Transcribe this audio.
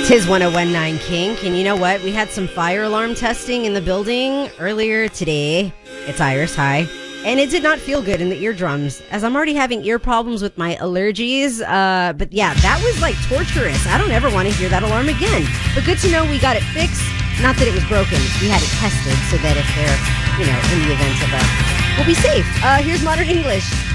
Tis 1019 Kink, and you know what? We had some fire alarm testing in the building earlier today. It's Iris, hi. And it did not feel good in the eardrums, as I'm already having ear problems with my allergies. But yeah, that was like torturous. I don't ever want to hear that alarm again. But good to know we got it fixed. Not that it was broken. We had it tested so that if they're, in the event of we'll be safe. Here's Modern English.